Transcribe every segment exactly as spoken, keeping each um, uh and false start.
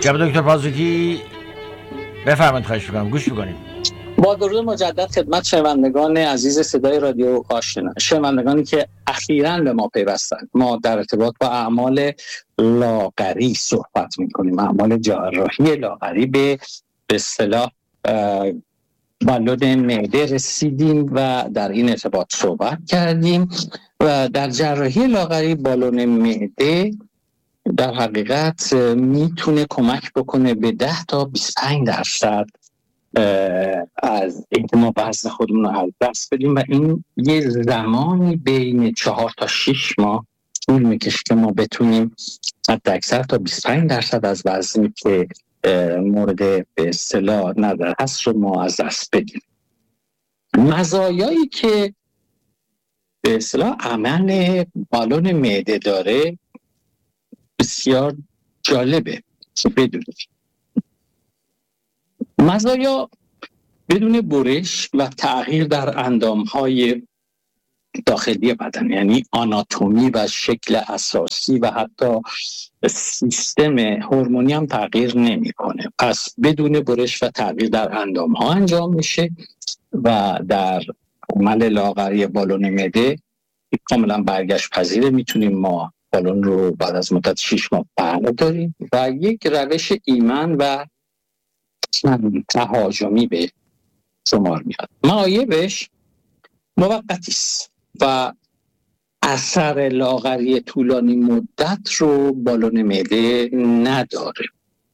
جناب دکتر پازوکی بفرمایید، خواهش می‌کنم گوش می‌کنیم. با درود مجدد خدمت شنوندگان عزیز صدای رادیو آشنا، شنوندگانی که اخیراً به ما پیوستند. ما در ارتباط با اعمال لاغری صحبت می‌کنیم، اعمال جراحی لاغری. به به اصطلاح بالون معده رسیدیم و در این ارتباط صحبت کردیم. و در جراحی لاغری بالون معده در حقیقت میتونه کمک بکنه به ده تا بیست و پنج درصد از اینکه ما وزن خودمون رو از دست بدیم و این یه زمانی بین چهار تا شش ماه طول میکشه که ما بتونیم حداکثر تا بیست و پنج درصد از وزنی که مورد به اصطلاح نظر هست رو ما از دست بدیم. مزایایی که به اصطلاح عمل بالون معده داره بسیار جالبه که بدونید. مزایا بدون برش و تغییر در اندامهای داخلی بدن، یعنی آناتومی و شکل اساسی و حتی سیستم هورمونی هم تغییر نمی‌کنه. پس بدون برش و تغییر در اندامها انجام میشه و در عمل لاغری بالون معده کاملا برگشت پذیره. میتونیم ما بالون رو بعد از مدت شش ماه برداریم و یک روش ایمن و تهاجمی به شمار میاد. معایبش موقتی است و اثر لاغری طولانی مدت رو بالون معده نداره.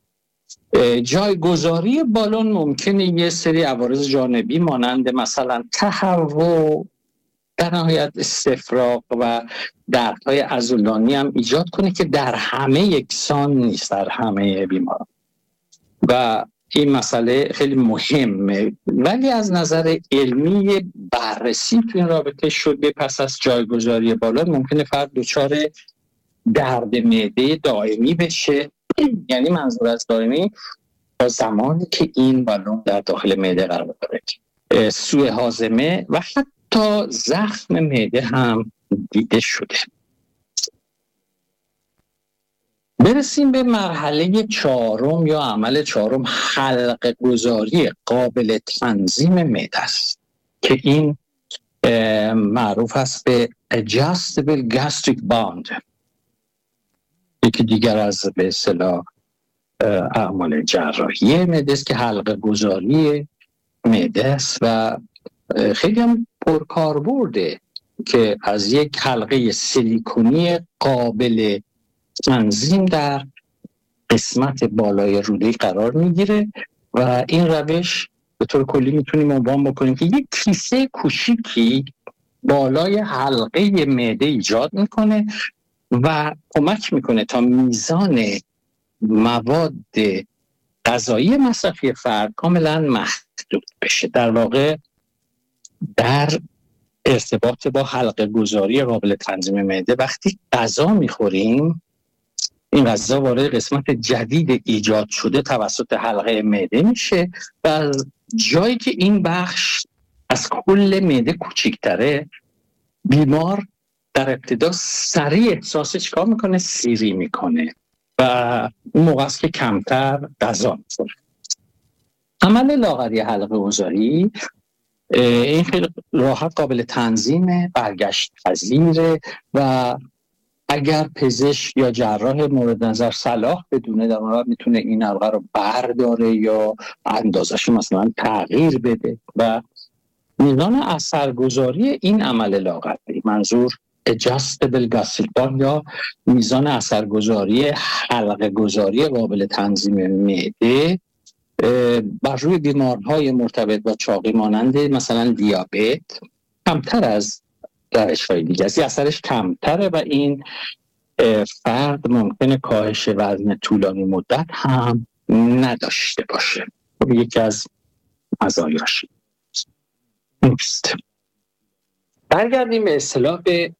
جایگذاری بالون ممکنه یه سری عوارض جانبی مانند مثلا تهوع، در نهایت استفراغ و دردهای عضلانی هم ایجاد کنه که در همه یکسان نیست، در همه بیماران. و این مسئله خیلی مهمه، ولی از نظر علمی بررسی تو این رابطه شده. پس از جایگذاری بالون ممکنه فرد دچار درد معده دائمی بشه، یعنی منظور از دائمی تا زمانی که این بالون در داخل معده قرار داره. سوء هاضمه و حتی زخم معده هم دیده شده. برسیم به مرحله چهارم یا عمل چهارم، حلقه گذاری قابل تنظیم معده است که این معروف است به adjustable gastric band. یکی دیگر از به اصطلاح اعمال جراحی معده است که حلقه گذاری معده است و خیلی هم پرکاربرده که از یک حلقه سیلیکونی قابل تنظیم در قسمت بالای روده قرار میگیره و این روش به طور کلی میتونیم عنوان بکنیم که یک کیسه کوچیکی بالای حلقه معده ایجاد میکنه و کمک میکنه تا میزان مواد غذایی مصرفی فرد کاملا محدود بشه. در واقع در ارتباط با حلقه گذاری قابل تنظیم معده، وقتی غذا میخوریم این غذا وارد قسمت جدید ایجاد شده توسط حلقه معده میشه و جایی که این بخش از کل معده کوچیک‌تره، بیمار در ابتدا سریع احساس چیکار میکنه؟ سیری میکنه و اون موقع است که کمتر غذا میخوره. عمل لاغری حلقه گذاری این خیلی راحت قابل تنظیمه، برگشت پذیره و اگر پزشک یا جراح مورد نظر صلاح بدونه در مورد میتونه این حلقه رو برداره یا اندازش مثلا تغییر بده. و میزان اثرگذاری این عمل لاغری، منظور adjustable gastric band یا میزان اثرگذاری حلقه گذاری قابل تنظیم معده بر روی بیمارهای مرتبط با چاقی مانند مثلا دیابت کمتر از روش‌های دیگه است. اثرش کمتره و این فرد ممکنه کاهش وزن طولانی مدت هم نداشته باشه. یکی از مزایاش نیست. برگردیم به اصطلاح به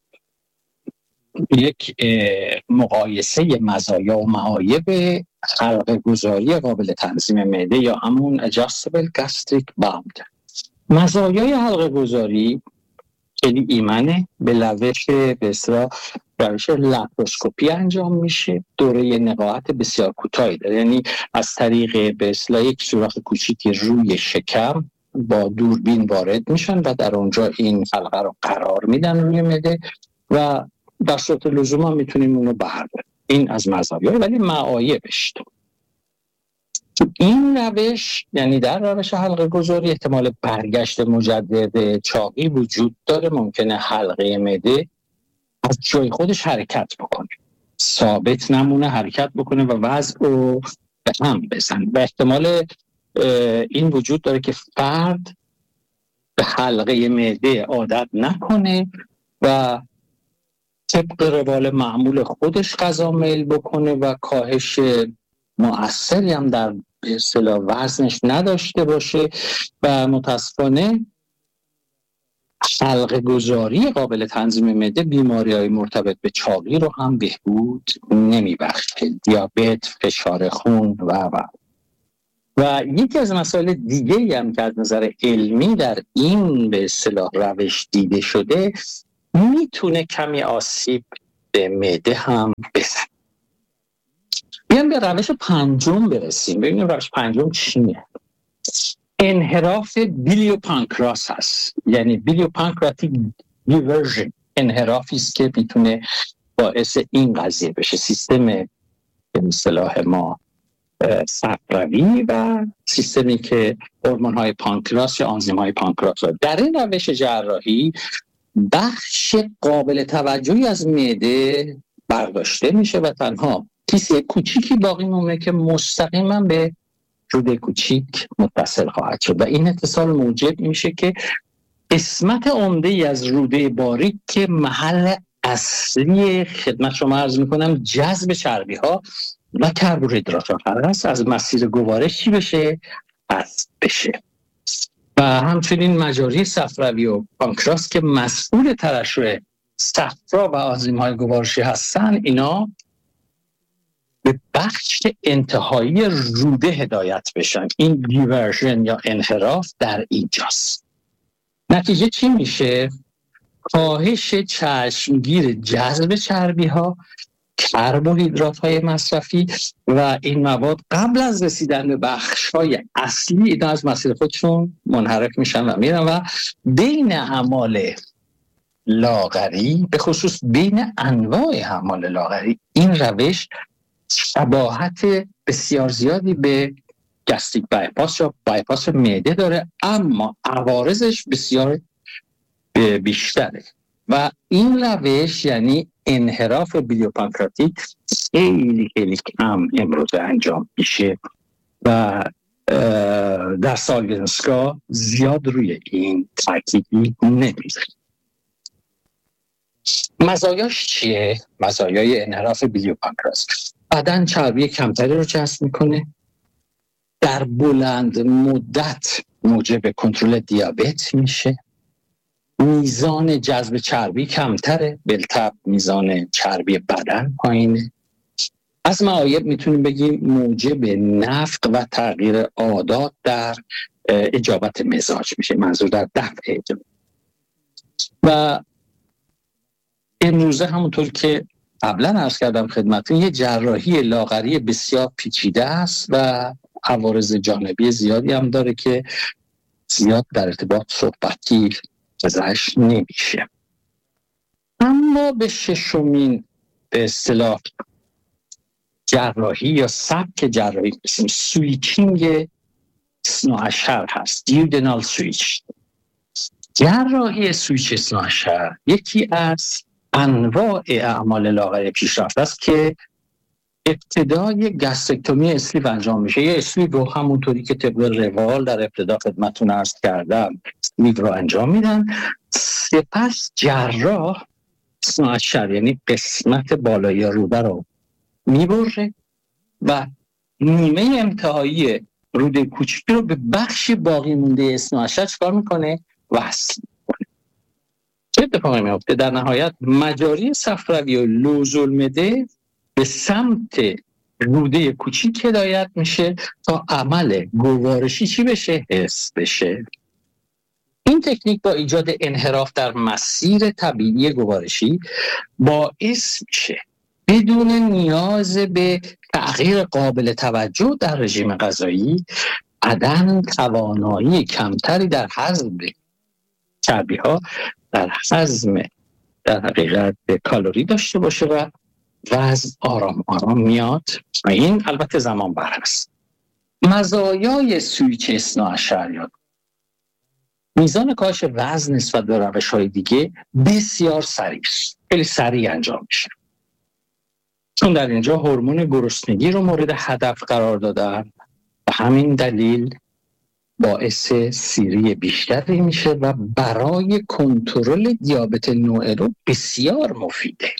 یک مقایسه مزایا و معایب حلقه گذاری قابل تنظیم معده یا همون adjustable gastric band. مزایای حلقه گذاری خیلی ایمنه به روش به اصطلاح روش لاپروسکوپی انجام میشه. دوره نقاهت بسیار کوتاهی داره، یعنی از طریق به اصطلاح یک سوراخ کوچیکی روی شکم با دوربین وارد میشن و در اونجا این حلقه رو قرار میدن روی معده و در صورت لزوم هم میتونیم اونو برداریم. این از مزایای، ولی معایبش تو این روش، یعنی در روش حلقه گذاری، احتمال برگشت مجدد چاقی وجود داره. ممکنه حلقه معده از جای خودش حرکت بکنه، ثابت نمونه، حرکت بکنه و وضع رو به هم بزن. و احتمال این وجود داره که فرد به حلقه معده عادت نکنه و طبق روال معمول خودش غذا میل بکنه و کاهش مؤثری هم در به اصطلاح وزنش نداشته باشه و متاسفانه حلقه گذاری قابل تنظیم معده بیماری‌های مرتبط به چاقی رو هم بهبود نمیبخشه، دیابت، فشار خون و و و یکی از مسائل دیگه‌ای هم که از نظر علمی در این به اصطلاح روش دیده شده، میتونه کمی آسیب به معده هم بزنه. بیایم به روش پنجم برسیم. ببینیم روش پنجم چیه. انحراف بیلیوپانکراس هست، یعنی بیلیوپانکراتیک دیورژن. انحرافی است که میتونه باعث این قضیه بشه. سیستم به اصطلاح ما صفراوی و سیستمی که هورمون‌های پانکراس یا آنزیم‌های پانکراس در این روش جراحی بخش قابل توجهی از معده برداشته میشه و تنها کیسه کوچیکی باقی مونده که مستقیما به روده کوچیک متصل خواهد شد و این اتصال موجب میشه که قسمت عمده‌ای از روده باریک که محل اصلی خدمت شما عرض میکنم جذب چربی ها و کربوهیدرات ها هست، از مسیر گوارش چی بشه؟ حذف بشه. و همچنین مجاری صفراوی و پانکراس که مسئول ترشح صفرا و آنزیم‌های گوارشی هستن، اینا به بخش انتهایی روده هدایت بشن. این دیورژن یا انحراف در اینجاست. نتیجه چی میشه؟ کاهش چشمگیر جذب چربی ها، کربوهیدرات های مصرفی و این مواد قبل از رسیدن به بخش های اصلی اینا از مسیر خودشون منحرف میشن و میرن و بین اعمال لاغری، به خصوص بین انواع اعمال لاغری، این روش شباهت بسیار زیادی به گستریک بایپاس یا بایپاس معده داره، اما عوارضش بسیار بیشتره و این روش یعنی انحراف بیلیوپانکراتیک خیلی خیلی کم امروز انجام میشه و در سالگرنسکا زیاد روی این تاکید نمیشه. مزایاش چیه؟ مزایای انحراف بیلیوپانکراس: بدن چربی کمتری رو جذب میکنه، در بلند مدت موجب کنترل دیابت میشه، میزان جذب چربی کمتره، بالطبع میزان چربی بدن پایینه. از معایب میتونیم بگیم موجب نفق و تغییر عادات در اجابت مزاج میشه، منظور در دفع اجابت. و امروزه همونطور که قبلا عرض کردم خدمتتون، یه جراحی لاغری بسیار پیچیده است و عوارض جانبی زیادی هم داره که زیاد در ارتباط صحبتی ازش نمیشه. اما به ششمین به اصطلاح جراحی یا سبک جراحی بسیم سویچینگ اثناعشر هست، دیودنال سویچ. جراحی سویچ اثناعشر یکی از انواع اعمال لاغری پیشرفته است که ابتدای گسترکتومی اسلیو انجام میشه. یه اسلیو رو همونطوری که طبق روال در ابتدا خدمتتون عرض کردم اسلیو رو انجام میدن، سپس جراح اثناعشر یعنی قسمت بالایی روده رو میبره و نیمه انتهایی روده کوچیکی رو به بخش باقی مونده اثناعشر چکار میکنه؟ وصل میکنه. چه اتفاقی میفته؟ در نهایت مجاری صفراوی و لوزالمعده به سمت روده کوچیک هدایت میشه تا عمل گوارشی چی بشه؟ حس بشه. این تکنیک با ایجاد انحراف در مسیر طبیعی گوارشی باعث میشه بدون نیاز به تغییر قابل توجه در رژیم غذایی بدن توانایی کمتری در هضم چربی‌ها، در هضم در حقیقت کالری داشته باشه و وزن آرام آرام میاد. و این البته زمان بر است. مزایای سویچ اثنا عشر یا میزان کاهش وزن نسبت به روش‌های دیگه بسیار سریع است. خیلی سریع انجام میشه. چون در اینجا هورمون گرسنگی رو مورد هدف قرار دادن و همین دلیل باعث سیری بیشتری میشه و برای کنترل دیابت نوع دو بسیار مفیده.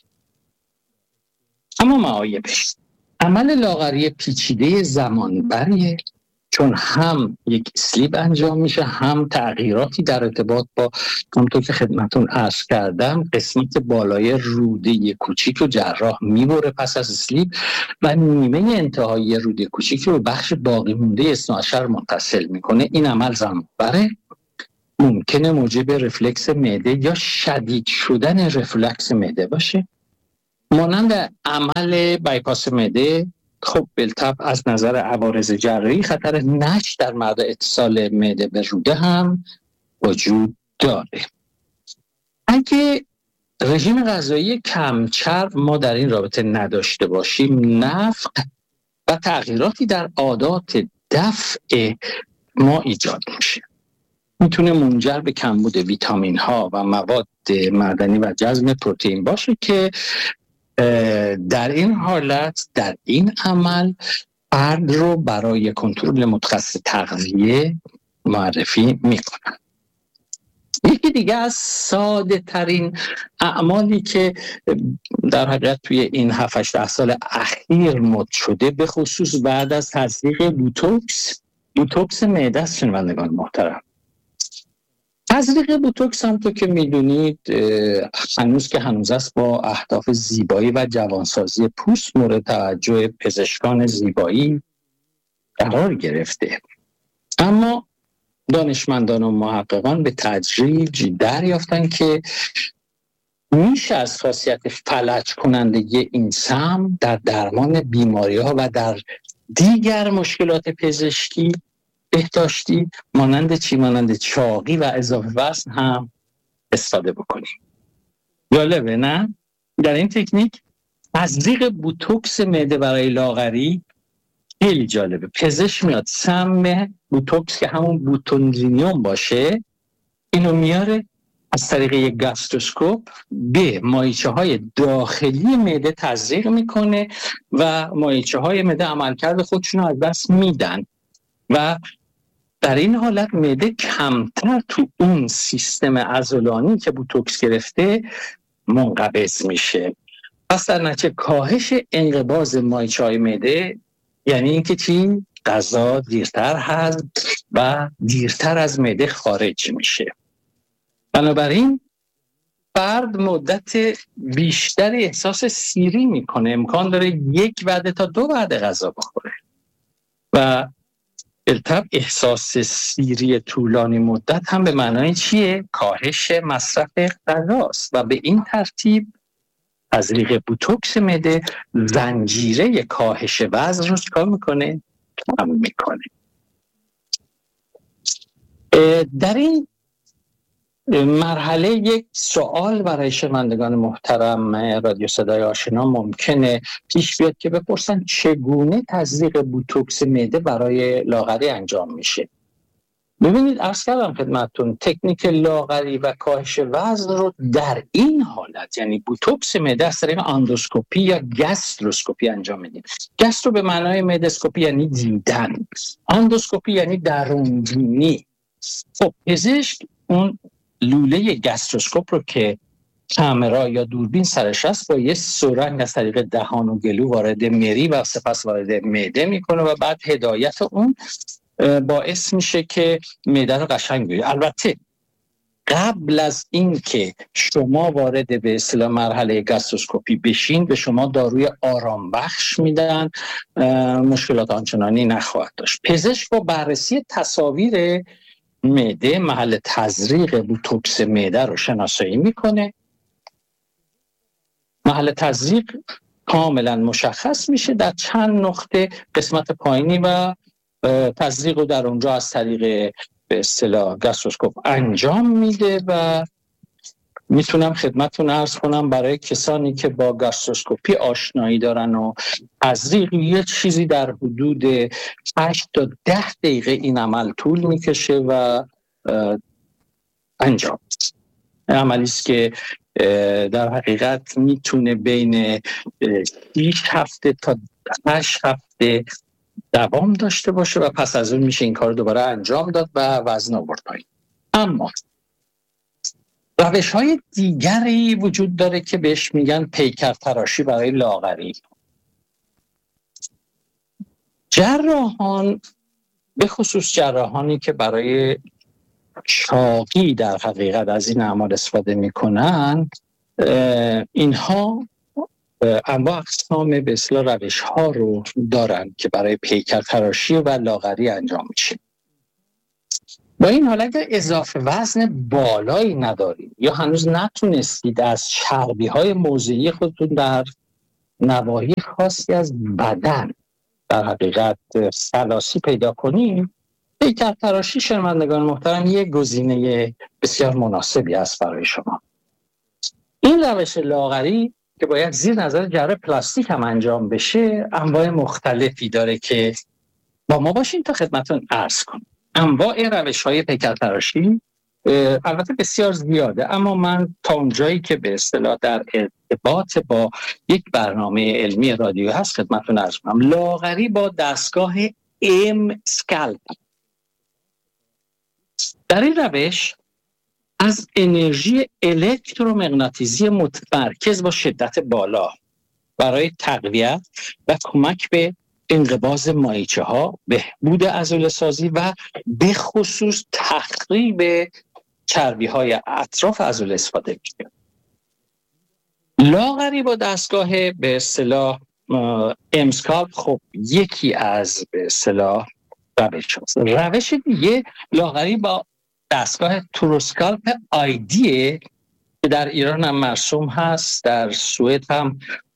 اما معایبش عمل لاغری پیچیده زمان بریه، چون هم یک اسلیپ انجام میشه، هم تغییراتی در ارتباط با همونطور که خدمتون عرض کردم قسمت بالای روده کوچیک رو جراح میبره پس از اسلیپ و نیمه انتهایی روده کوچیک رو بخش باقی مونده اثنا عشر متصل میکنه. این عمل زمان بره، ممکنه موجب رفلکس معده یا شدید شدن رفلکس معده باشه. مانند عمل بایپاس معده، خب بالطبع از نظر عوارض جراحی خطر نشت در مورد اتصال معده به روده هم وجود داره. اگه رژیم غذایی کم چرب ما در این رابطه نداشته باشیم، نفق و تغییراتی در عادات دفع ما ایجاد میشه. میتونه منجر به کمبود ویتامین ها و مواد معدنی و جذب پروتئین باشه که در این حالت در این عمل فرد رو برای کنترل متخصص تغذیه معرفی میکنن. یکی دیگه از ساده ترین اعمالی که در حقیقت توی این هفت هشت سال اخیر مد شده، به خصوص بعد از تزریق بوتوکس بوتوکس معده است. شنوندگان محترم، تزریق بوتوکس هم تو که میدونید هنوز که هنوز است با اهداف زیبایی و جوانسازی پوست مورد توجه پزشکان زیبایی قرار گرفته، اما دانشمندان و محققان به تدریج دریافتن که میشه از خاصیت فلج کننده این سم در درمان بیماری ها و در دیگر مشکلات پزشکی بهداشتی مانند چی؟ مانند چاقی و اضافه وزن هم استفاده بکنیم. جالبه نه؟ در این تکنیک تزریق بوتوکس معده برای لاغری خیلی جالبه. پزشک میاد سم بوتوکس که همون بوتونزینیوم باشه اینو میاره از طریق یک گاستروسکوپ به مایچه های داخلی معده تزریق میکنه و مایچه های معده عملکرد خودشون رو از دست میدن و در این حالت معده کمتر تو اون سیستم عضلانی که بوتوکس گرفته منقبض میشه. پس در نتیجه کاهش انقباض مایچه‌های معده یعنی اینکه چی؟ غذا دیرتر هضم و دیرتر از معده خارج میشه. بنابراین فرد مدت بیشتری احساس سیری میکنه، امکان داره یک وعده تا دو وعده غذا بخوره و بالطبع احساس سیری طولانی مدت هم به معنای چیه؟ کاهش مصرف غذاست و به این ترتیب تزریق بوتوکس معده زنجیره کاهش وزن رو چیکار میکنه؟ کم میکنه. در این مرحله یک سوال برای شنوندگان محترم رادیو صدای آشنا ممکنه پیش بیاد که بپرسن چگونه تزریق بوتوکس معده برای لاغری انجام میشه. ببینید عرض کردم خدمتتون تکنیک لاغری و کاهش وزن رو در این حالت یعنی بوتوکس معده از طریق اندوسکوپی یا گاستروسکوپی انجام میدیم. گاسترو به معنای معده‌اسکوپی یعنی دیدن، اندوسکوپی یعنی درونبینی. خب پزشک اون لوله گاستروسکوپ رو که کامرا یا دوربین سرش است با یه سرنگ از طریق دهان و گلو وارد مری و سپس وارد معده میکنه و بعد هدایت اون باعث میشه که معده رو قشنگ بگیره. البته قبل از این که شما وارد به اصطلاح مرحله گاستروسکوپی بشین به شما داروی آرام بخش میدن، مشکلات آنچنانی نخواهد داشت. پزشک با بررسی تصاویر معده، محل تزریق بوتوکس معده رو شناسایی میکنه. محل تزریق کاملا مشخص میشه در چند نقطه قسمت پایینی و تزریق رو در اونجا از طریق به اصطلاح گاستروسکوپ انجام میده. و میتونم خدمتتون عرض کنم برای کسانی که با گاستروسکوپی آشنایی دارن و تزریق یه چیزی در حدود هشت تا ده دقیقه این عمل طول میکشه و انجام میشه. عملی است که در حقیقت میتونه بین شش هفته تا هشت هفته دوام داشته باشه و پس از اون میشه این کار دوباره انجام داد و وزن آورد پایین. اما روش‌های دیگری وجود داره که بهش میگن پیکر تراشی برای لاغری. جراحان، به خصوص جراحانی که برای چاقی در حقیقت از این اعمال استفاده میکنن، اینها انواع اقسام به اصطلاح روش ها رو دارن که برای پیکر تراشی و لاغری انجام میشه. با این حال اگر اضافه وزن بالایی ندارید یا هنوز نتونستید از چربی های موضعی خودتون در نواحی خاصی از بدن در حقیقت سلاسی پیدا کنید، پیکر تراشی شنوندگان محترم یک گزینه بسیار مناسبی است برای شما. این روش لاغری که باید زیر نظر جراح پلاستیک هم انجام بشه، انواع مختلفی داره که با ما باشین تا خدمتتون عرض کنم. انواع روش‌های پیکر تراشی البته بسیار زیاده، اما من تا اونجایی که به اصطلاح در ارتباط با یک برنامه علمی رادیو هست خدمتتون عرض کنم. لاغری با دستگاه ام اسکالپ. در این روش از انرژی الکترومغناطیسی متمرکز با شدت بالا برای تقویت و کمک به انقباض مایچه ها، بهبود عضله سازی و به خصوص تخریب چربی های اطراف عضله استفاده میشه. لاغری با دستگاه به اصطلاح امسکالپ خب یکی از به اصطلاح روش هست. روش دیگه لاغری با دستگاه تروسکالپ آیدیه که در ایران هم مرسوم هست، در سوئد هم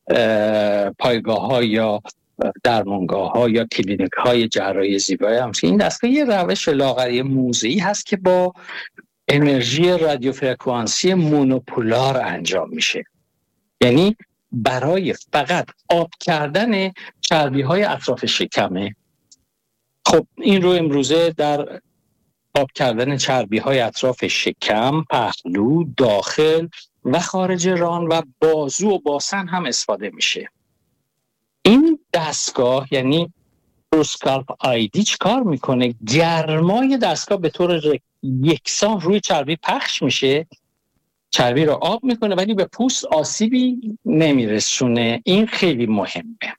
پایگاه ها یا درمانگاه ها یا کلینیک های جراحی زیبایی هم. این دستگاه یه روش لاغری موضعی هست که با انرژی رادیو فرکانسی مونوپولار انجام میشه، یعنی برای فقط آب کردن چربی های اطراف شکمه. خب این رو امروزه در آب کردن چربی های اطراف شکم، پهلو، داخل و خارج ران و بازو و باسن هم استفاده میشه. این دستگاه یعنی تروسکالپ آیدی چی کار میکنه؟ گرمای دستگاه به طور یکسان روی چربی پخش میشه، چربی رو آب میکنه ولی به پوست آسیبی نمیرسونه. این خیلی مهمه.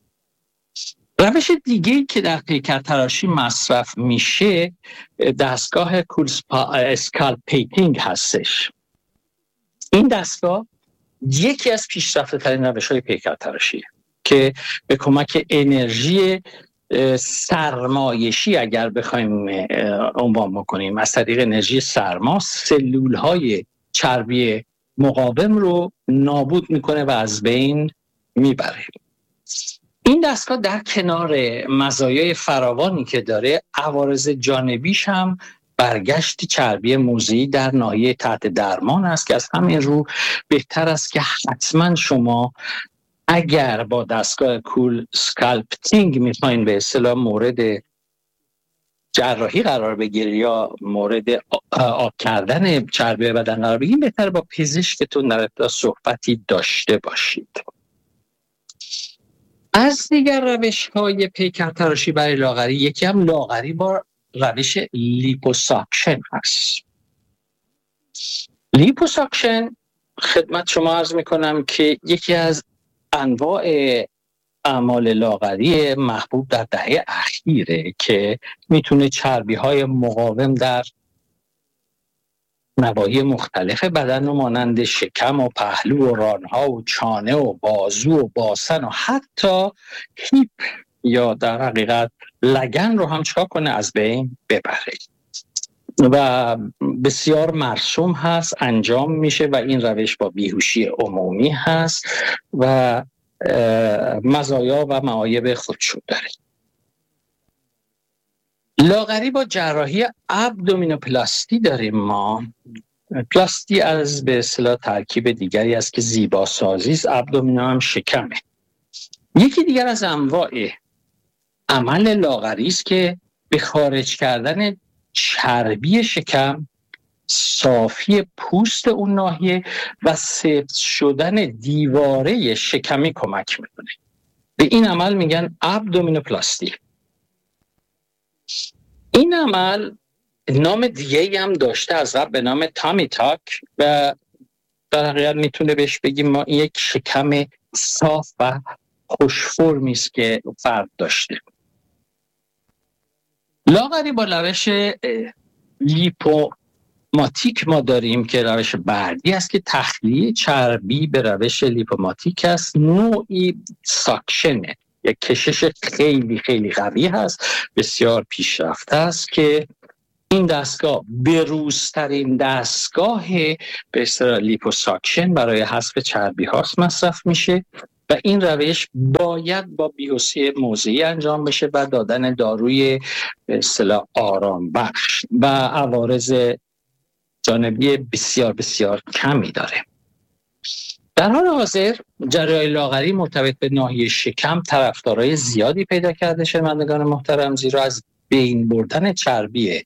روش دیگه‌ای که در پیکر تراشی مصرف میشه دستگاه اسکالپیتینگ هستش. این دستگاه یکی از پیشرفته ترین روش‌های پیکر تراشیه که به کمک انرژی سرمایشی اگر بخوایم عنوان بکنیم از طریق انرژی سرما سلول‌های چربی مقاوم رو نابود میکنه و از بین میبره. این دستگاه در کنار مزایای فراوانی که داره، عوارض جانبیش هم برگشت چربی موضعی در ناحیه تحت درمان است که از همین رو بهتر است که حتما شما اگر با دستگاه کول اسکالپینگ میخواین به اصطلاح مورد جراحی قرار بگیرید یا مورد آب کردن چربی بدن قرار بگیرید، بهتر با پزشکتون در ارتباط صحبتی داشته باشید. از دیگر روش‌های پیکر تراشی برای لاغری یکی هم لاغری با روش لیپوساکشن هست. لیپوساکشن خدمت شما عرض میکنم که یکی از انواع اعمال لاغری محبوب در دهه اخیره که میتونه چربی های مقاوم در نواحی مختلف بدن و مانند شکم و پهلو و رانها و چانه و بازو و باسن و حتی هیپ یا در حقیقت لگن رو هم چکار کنه از بین ببره. و بسیار مرسوم هست، انجام میشه و این روش با بیهوشی عمومی هست و مزایا و معایب خودشون داره. لاغری با جراحی ابدومینوپلاستی داریم ما. پلاستی از به اصطلاح ترکیب دیگری است که زیبا سازی است. ابدومینو هم شکمه. یکی دیگر از انواع عمل لاغری است که به خارج کردن چربی شکم، صافی پوست اون ناحیه و سفت شدن دیواره شکمی کمک میکنه. به این عمل میگن ابدومینوپلاستی. این عمل نام دیگه هم داشته از قبل به نام تامی تاک و در حقیقت میتونه بهش بگیم ما یک شکم صاف و خوش فرمی است که فرد داشته. لاغری با روش لیپوماتیک ما داریم که روش بعدی است که تخلیه چربی به روش لیپوماتیک است. نوعی ساکشنه، یک کشش خیلی خیلی قوی هست، بسیار پیشرفته است که این دستگاه بروزترین دستگاه به اصطلاح لیپوساکشن برای حذف چربی هاست مصرف میشه و این روش باید با بیهوشی موضعی انجام بشه و دادن داروی به اصطلاح آرام بخش و عوارض جانبی بسیار بسیار کمی داره. در حال حاضر جراحی لاغری مرتبط به ناحیه شکم طرفدارای زیادی پیدا کرده شنوندگان محترم، زیرا از بین بردن چربی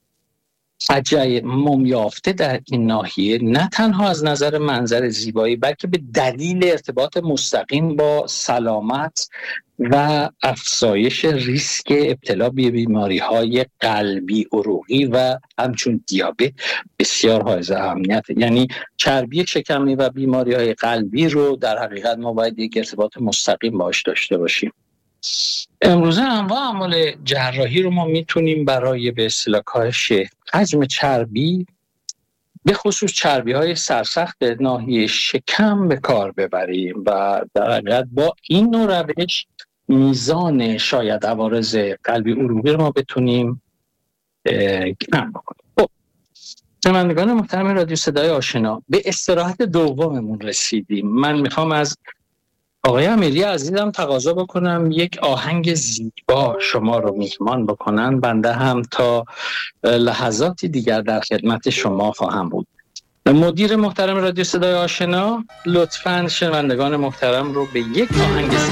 تجمم یافته در این ناحیه نه تنها از نظر منظر زیبایی بلکه به دلیل ارتباط مستقیم با سلامت و افزایش ریسک ابتلا به بیماری‌های قلبی عروقی و همچون دیابت بسیار حائز اهمیت. یعنی چربی شکمی و بیماری‌های قلبی رو در حقیقت ما باید یک ارتباط مستقیم باش داشته باشیم. امروزه انواع اعمال جراحی رو ما میتونیم برای به اصطلاح کاهش حجم چربی به خصوص چربی های سرسخت ناحیه شکم به کار ببریم و در حقیقت با این نوع روش میزان شاید عوارض قلبی عروقی رو ما بتونیم کم بکنیم. خب شنوندگان محترم رادیو صدای آشنا، به استراحت دوممون رسیدیم. من میخوام از آقای امیری عزیزم تقاضا بکنم یک آهنگ زیبا شما رو میهمان بکنن. بنده هم تا لحظاتی دیگر در خدمت شما خواهم بود. مدیر محترم رادیو صدای آشنا لطفاً شنوندگان محترم رو به یک آهنگ زیبا